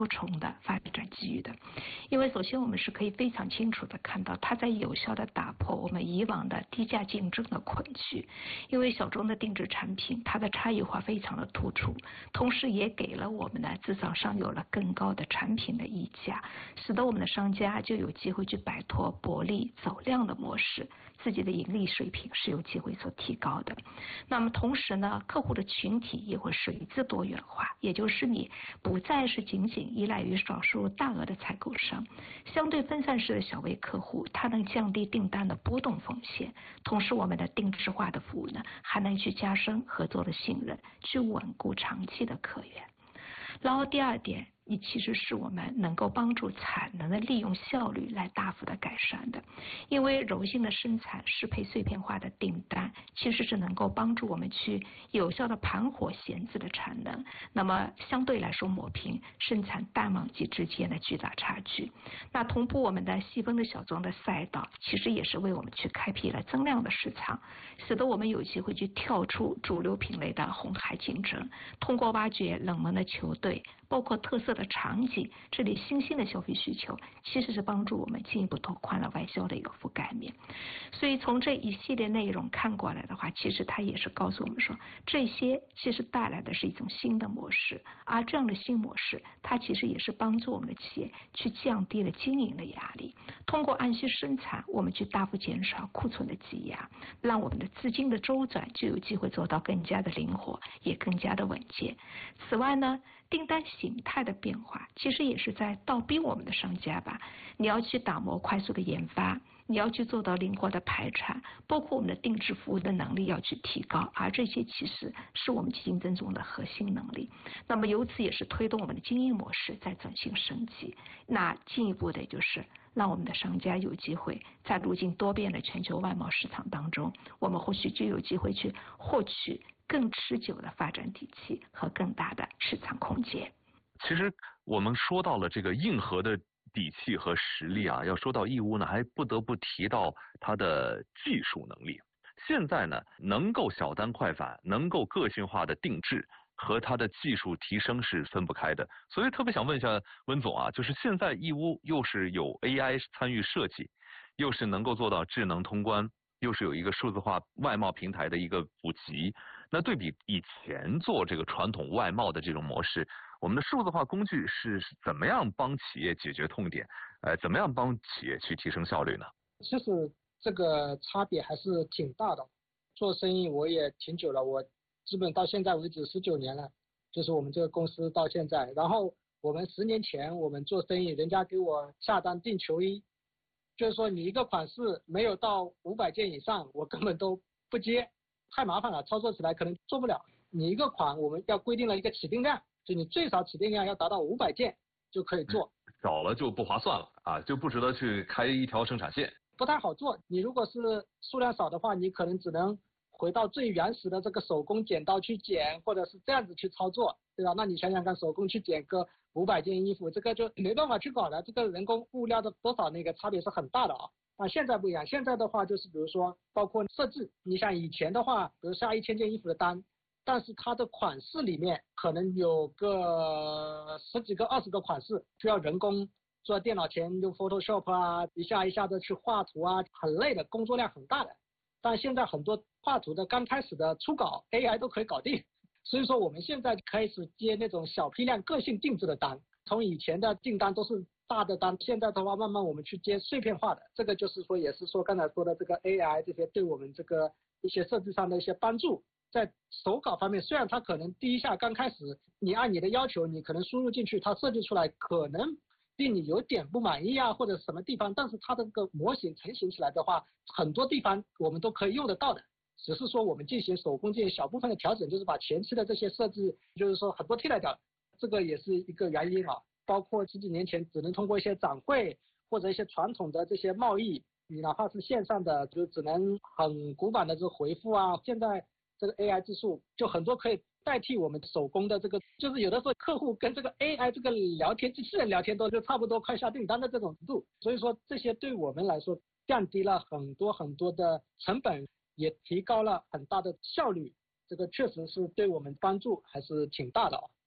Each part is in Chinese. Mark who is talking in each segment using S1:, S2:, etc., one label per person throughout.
S1: 多重的发展机遇的。因为首先我们是可以非常清楚的看到，它在有效的打破我们以往的低价竞争的困局。因为小众的定制产品，它的差异化非常的突出，同时也给了我们的制造商有了更高的产品的溢价，使得我们的商家就有机会去摆脱薄利走量的模式，自己的盈利水平是有机会所提高的。那么同时呢，客户的群体也会随之多元化，也就是你不再是仅仅依赖于少数大额的采购商，相对分散式的小微客户，它能降低订单的波动风险，同时我们的定制化的服务呢，还能去加深合作的信任，去稳固长期的客源。然后第二点，也其实是我们能够帮助产能的利用效率来大幅的改善的，因为柔性的生产适配碎片化的订单，其实是能够帮助我们去有效的盘活闲置的产能，那么相对来说抹平生产淡旺季之间的巨大差距。那同步我们的细分的小众的赛道，其实也是为我们去开辟了增量的市场，使得我们有机会去跳出主流品类的红海竞争，通过挖掘冷门的球队，包括特色的场景，这里新兴的消费需求，其实是帮助我们进一步拓宽了外销的一个覆盖面。所以从这一系列内容看过来的话，其实它也是告诉我们说，这些其实带来的是一种新的模式，而这样的新模式，它其实也是帮助我们的企业去降低了经营的压力，通过按需生产，我们去大幅减少库存的积压，让我们的资金的周转就有机会做到更加的灵活，也更加的稳健。此外呢，订单形态的变化其实也是在倒逼我们的商家吧，你要去打磨快速的研发，你要去做到灵活的排产，包括我们的定制服务的能力要去提高，而这些其实是我们竞争中的核心能力。那么由此也是推动我们的经营模式在转型升级，那进一步的就是让我们的商家有机会在如今多变的全球外贸市场当中，我们或许就有机会去获取更持久的发展底气和更大的市场空间。
S2: 其实我们说到了这个硬核的底气和实力啊，要说到义乌呢，还不得不提到它的技术能力。现在呢，能够小单快返，能够个性化的定制，和它的技术提升是分不开的。所以特别想问一下温总啊，就是现在义乌又是有 AI 参与设计，又是能够做到智能通关，又是有一个数字化外贸平台的一个普及，那对比以前做这个传统外贸的这种模式，我们的数字化工具是怎么样帮企业解决痛点？怎么样帮企业去提升效率呢？
S3: 其实这个差别还是挺大的。做生意我也挺久了，我基本到现在为止19年了，就是我们这个公司到现在。然后我们10年前我们做生意，人家给我下单订球衣，就是说你一个款式没有到500件以上，我根本都不接，太麻烦了，操作起来可能做不了。你一个款我们要规定了一个起订量，就你最少起订量要达到500件就可以做，
S2: 少了就不划算了啊，就不值得去开一条生产线，
S3: 不太好做。你如果是数量少的话，你可能只能回到最原始的这个手工剪刀去剪，或者是这样子去操作，对吧？那你想想看，手工去剪个500件衣服，这个就没办法去搞的，这个人工物料的多少那个差别是很大的啊。啊，现在不一样，现在的话就是比如说包括设置，你像以前的话，比如下1000件衣服的单，但是它的款式里面可能有个10几个20个款式需要人工坐在电脑前用 Photoshop 啊，一下一下的去画图啊，很累的，工作量很大的。但现在很多画图的刚开始的初稿 AI 都可以搞定，所以说我们现在开始接那种小批量个性定制的单，从以前的订单都是大的单，现在的话慢慢我们去接碎片化的，这个就是说也是说刚才说的这个 AI 这些对我们这个一些设计上的一些帮助。在手稿方面，虽然它可能第一下刚开始你按你的要求你可能输入进去，它设计出来可能令你有点不满意啊，或者什么地方，但是它的这个模型成型起来的话，很多地方我们都可以用得到的，只是说我们进行手工进行小部分的调整，就是把前期的这些设置就是说很多替代掉了，这个也是一个原因啊。包括10几年前只能通过一些展会或者一些传统的这些贸易，你哪怕是线上的就只能很古板的这个回复啊，现在这个 AI 技术就很多可以代替我们手工的这个，就是有的时候客户跟这个 AI 这个聊天机器人聊天都就差不多快下订单的这种程度，所以说这些对我们来说降低了很多很多的成本，也提高了很大的效率，这个确实是对我们帮助还是挺大的。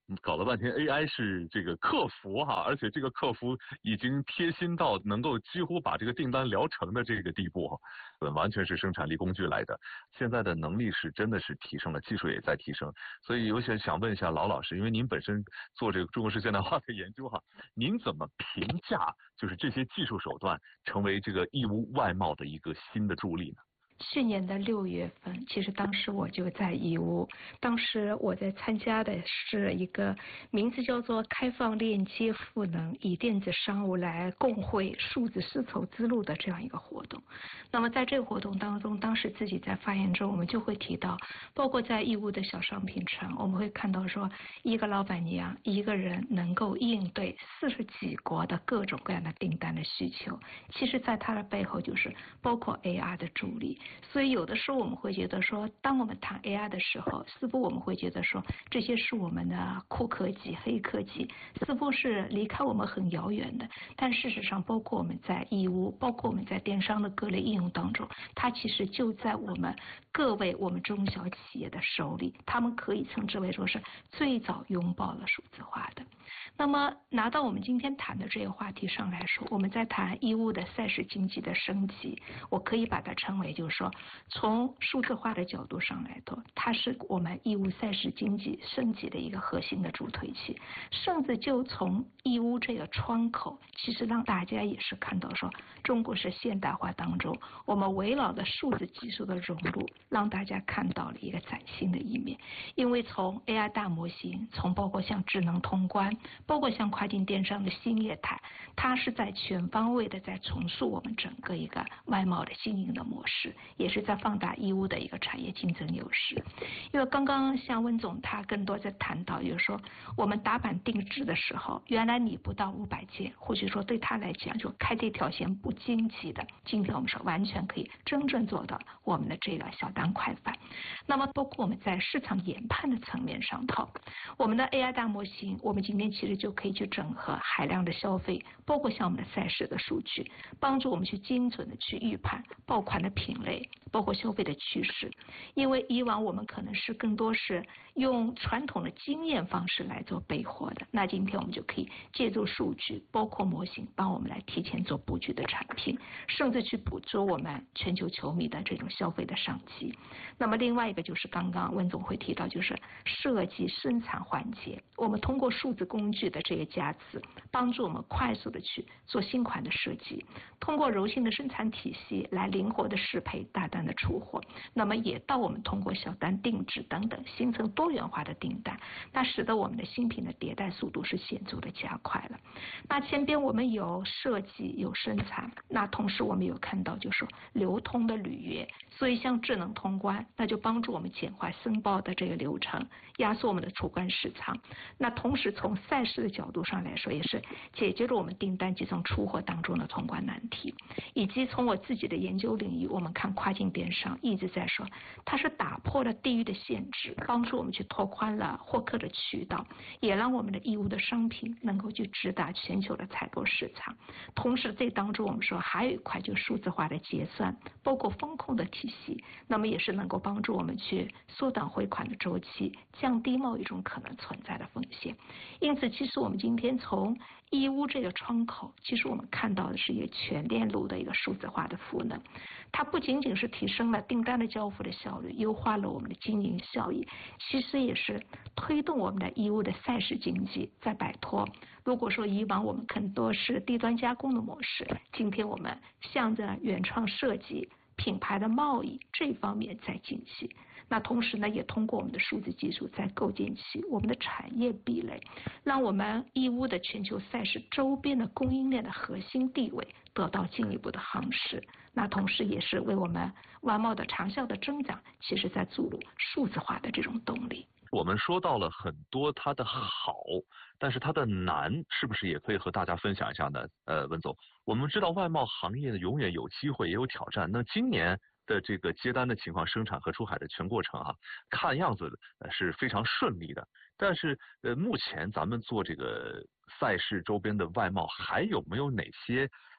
S2: 搞了半天 AI 是这个客服哈，而且这个客服已经贴心到能够几乎把这个订单聊成的这个地步，完全是生产力工具来的。现在的能力是真的是提升了，技术也在提升，所以有些想问一下劳老师，因为您本身做这个中国式现代化的研究哈，您怎么评价就是这些技术手段成为这个义乌外贸的一个新的助力呢？
S1: 去年的6月份，其实当时我就在义乌，当时我在参加的是一个名字叫做开放链接赋能，以电子商务来共绘数字丝绸之路的这样一个活动。那么在这个活动当中，当时自己在发言中，我们就会提到，包括在义乌的小商品城，我们会看到说，一个老板娘一个人能够应对40几国的各种各样的订单的需求，其实在它的背后就是包括 AR 的助力。所以有的时候我们会觉得说，当我们谈 AI 的时候，似乎我们会觉得说，这些是我们的酷科技、黑科技，似乎是离开我们很遥远的。但事实上，包括我们在义乌，包括我们在电商的各类应用当中，它其实就在我们各位我们中小企业的手里，他们可以称之为说是最早拥抱了数字化的。那么拿到我们今天谈的这个话题上来说，我们在谈义乌的赛事经济的升级，我可以把它称为就是说，从数字化的角度上来说，它是我们义乌赛事经济升级的一个核心的助推器，甚至就从义乌这个窗口，其实让大家也是看到说，中国式现代化当中，我们围绕的数字技术的融入，让大家看到了一个崭新的一面。因为从 AI 大模型，从包括像智能通关，包括像跨境电商的新业态，它是在全方位的在重塑我们整个一个外贸的经营的模式，也是在放大义乌的一个产业竞争优势。因为刚刚像温总他更多在谈到，就是说我们打板定制的时候，原来你不到500件，或许说对他来讲就开这条线不经济的，今天我们说完全可以真正做到我们的这个小单快返。那么包括我们在市场研判的层面上头，我们的 AI 大模型，我们今天其实就可以去整合海量的消费，包括像我们的赛事的数据，帮助我们去精准的去预判爆款的品类，包括消费的趋势。因为以往我们可能是更多是用传统的经验方式来做备货的，那今天我们就可以借助数据，包括模型，帮我们来提前做布局的产品，甚至去捕捉我们全球球迷的这种消费的商机。那么另外一个就是刚刚温总会提到，就是设计生产环节，我们通过数字工具的这个加持，帮助我们快速的去做新款的设计，通过柔性的生产体系来灵活的适配大单的出货，那么也到我们通过小单定制等等形成多元化的订单，那使得我们的新品的迭代速度是显著的加快了。那前边我们有设计有生产，那同时我们有看到就是流通的履约，所以像智能通关，那就帮助我们简化申报的这个流程，压缩我们的出关时长。那同时从赛事的角度上来说，也是解决了我们订单集中出货当中的通关难题。以及从我自己的研究领域，我们看跨境电商一直在说，它是打破了地域的限制，帮助我们去拓宽了获客的渠道，也让我们的义乌的商品能够去直达全球的采购市场。同时这当中我们说还有一块就是数字化的结算，包括风控的体系，那么也是能够帮助我们去缩短回款的周期，降低贸易中可能存在的风险。因此其实我们今天从义乌这个窗口，其实我们看到的是一个全链路的一个数字化的赋能，它不仅仅是提升了订单的交付的效率，优化了我们的经营效益，其实也是推动我们的义乌的赛事经济在摆脱，如果说以往我们更多是低端加工的模式，今天我们向着原创设计、品牌的贸易这方面在进行。那同时呢，也通过我们的数字技术在构建起我们的产业壁垒，让我们义乌的全球赛事周边的供应链的核心地位得到进一步的夯实。那同时也是为我们外贸的长效的增长，其实在注入数字化的这种动力。
S2: 我们说到了很多它的好，但是它的难是不是也可以和大家分享一下呢？温总，我们知道外贸行业永远有机会也有挑战，那今年的这个接单的情况，生产和出海的全过程看样子是非常顺利的。但是目前咱们做这个赛事周边的外贸，还有没有哪些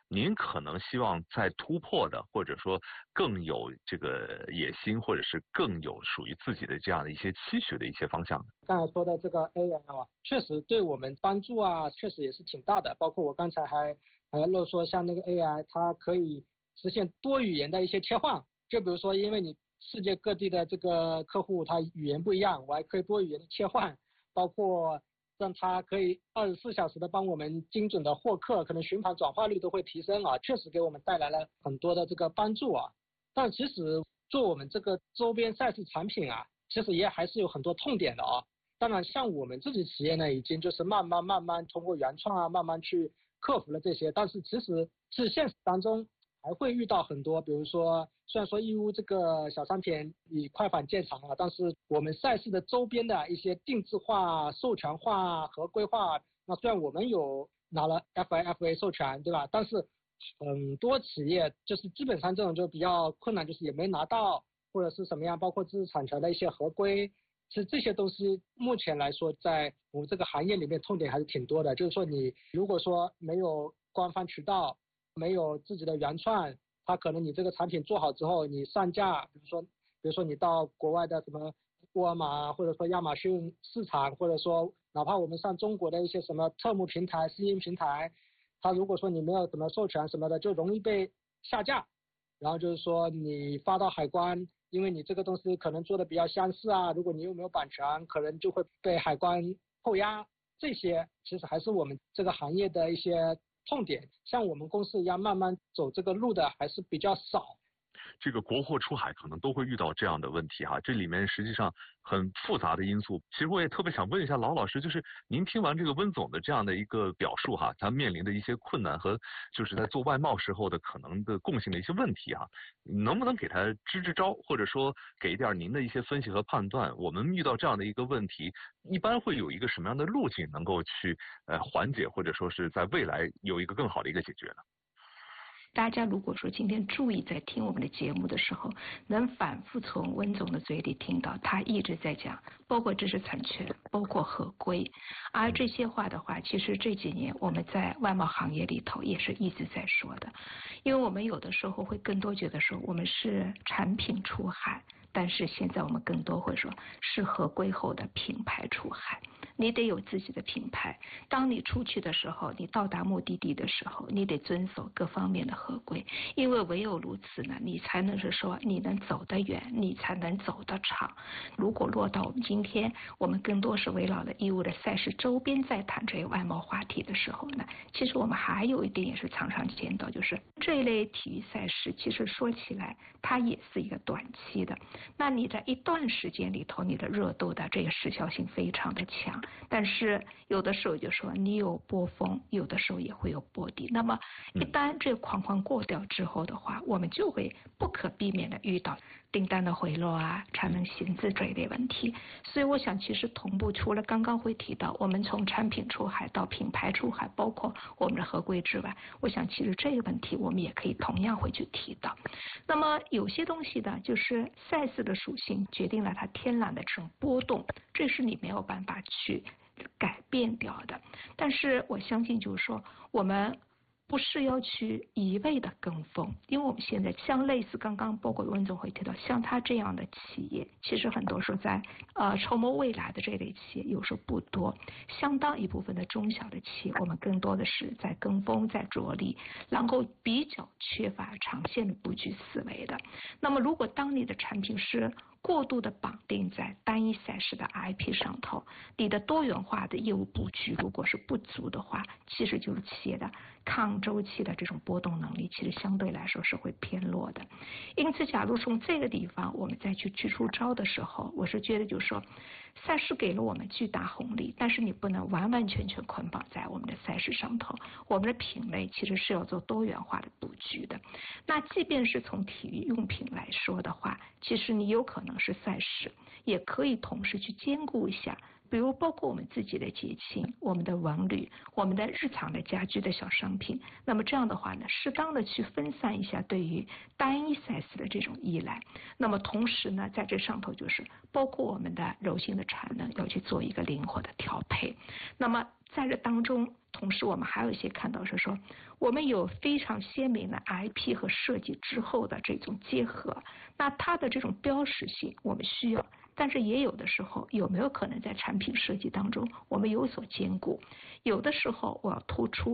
S2: 您可能希望再突破的，或者说更有这个野心，或者是更有属于自己的这样的一些期许的一些方向呢？
S3: 刚才说的这个 AI 啊，确实对我们帮助啊，确实也是挺大的。包括我刚才还漏说，像那个 AI，它可以实现多语言的一些切换。就比如说，因为你世界各地的这个客户他语言不一样，我还可以多语言的切换，包括让它可以24小时的帮我们精准的获客，可能询盘转化率都会提升啊，确实给我们带来了很多的这个帮助啊。但其实做我们这个周边赛事产品啊，其实也还是有很多痛点的啊。当然，像我们自己企业呢，已经就是慢慢通过原创啊，慢慢去克服了这些。但是其实是现实当中还会遇到很多，比如说，虽然说义乌这个小商品以快反见长啊，但是我们赛事的周边的一些定制化、授权化、合规化，那虽然我们有拿了 FIFA 授权，对吧？但是很多企业就是基本上这种就比较困难，就是也没拿到，或者是什么样，包括知识产权的一些合规。其实这些东西目前来说，在我们这个行业里面痛点还是挺多的。就是说，你如果说没有官方渠道，没有自己的原创，它可能你这个产品做好之后，你上架，比如说你到国外的什么沃尔玛或者说亚马逊市场，或者说哪怕我们上中国的一些什么特目平台、私营平台，它如果说你没有什么授权什么的，就容易被下架。然后就是说你发到海关，因为你这个东西可能做的比较相似啊，如果你又没有版权，可能就会被海关扣押。这些其实还是我们这个行业的一些痛点，像我们公司一样慢慢走这个路的还是比较少。
S2: 这个国货出海可能都会遇到这样的问题哈，这里面实际上很复杂的因素。其实我也特别想问一下劳老师，就是您听完这个温总的这样的一个表述哈，他面临的一些困难和就是在做外贸时候的可能的共性的一些问题哈，能不能给他支招，或者说给一点您的一些分析和判断？我们遇到这样的一个问题，一般会有一个什么样的路径能够去缓解，或者说是在未来有一个更好的一个解决呢？
S1: 大家如果说今天注意在听我们的节目的时候，能反复从温总的嘴里听到他一直在讲，包括知识产权，包括合规，而这些话的话，其实这几年我们在外贸行业里头也是一直在说的，因为我们有的时候会更多觉得说我们是产品出海，但是现在我们更多会说是合规后的品牌出海。你得有自己的品牌，当你出去的时候，你到达目的地的时候，你得遵守各方面的合规，因为唯有如此呢，你才能是说你能走得远，你才能走得长。如果落到我们今天，我们更多是围绕了义乌的赛事周边在谈这些外贸话题的时候呢，其实我们还有一点也是常常见到，就是这一类体育赛事，其实说起来它也是一个短期的，那你在一段时间里头，你的热度的这个时效性非常的强。但是有的时候就说你有波峰，有的时候也会有波底。那么一旦这个框框过掉之后的话，我们就会不可避免的遇到订单的回落啊、产能薪资这一类问题。所以我想，其实同步除了刚刚会提到我们从产品出海到品牌出海，包括我们的合规之外，我想其实这个问题我们也可以同样会去提到。那么有些东西呢，就是赛事的属性决定了它天然的这种波动，这是你没有办法去改变掉的。但是我相信，就是说我们不是要去一味的跟风，因为我们现在像类似刚刚包括温总会提到，像他这样的企业，其实很多时候在筹谋未来的这类企业有时候不多，相当一部分的中小的企业，我们更多的是在跟风，在着力，然后比较缺乏长线的布局思维的。那么如果当你的产品是过度的绑定在单一赛事的 IP 上头，你的多元化的业务布局如果是不足的话，其实就是企业的抗周期的这种波动能力，其实相对来说是会偏弱的。因此，假如从这个地方我们再去出招的时候，我是觉得就是说，赛事给了我们巨大红利，但是你不能完完全全捆绑在我们的赛事上头。我们的品类其实是要做多元化的布局的。那即便是从体育用品来说的话，其实你有可能是赛事，也可以同时去兼顾一下比如包括我们自己的节庆、我们的文旅、我们的日常的家居的小商品。那么这样的话呢，适当的去分散一下对于单一 size 的这种依赖。那么同时呢，在这上头就是包括我们的柔性的产能要去做一个灵活的调配。那么在这当中，同时我们还有一些看到是说，我们有非常鲜明的 IP 和设计之后的这种结合，那它的这种标识性我们需要，但是也有的时候有没有可能在产品设计当中我们有所兼顾？有的时候我要突出